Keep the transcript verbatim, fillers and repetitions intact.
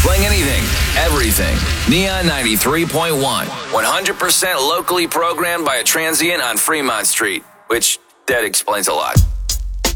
Playing anything, everything. Neon ninety-three point one. one hundred percent locally programmed by a transient on Fremont Street, which, that explains a lot.